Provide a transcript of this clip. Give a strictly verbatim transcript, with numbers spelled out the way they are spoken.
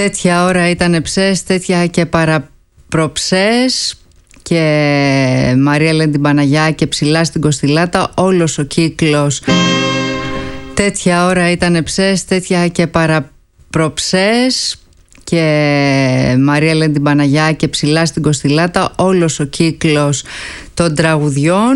Τέτοια ώρα ήτανε ψες, τέτοια και παραπροψές. Και Μαρία λένε την Παναγιά και ψηλά στην Κοστιλάτα όλος ο κύκλος. Τέτοια ώρα ήτανε ψες, τέτοια και παραπροψές. Και Μαρία λένε την Παναγιά και ψηλά στην Κοστιλάτα όλος ο κύκλος των τραγουδιών.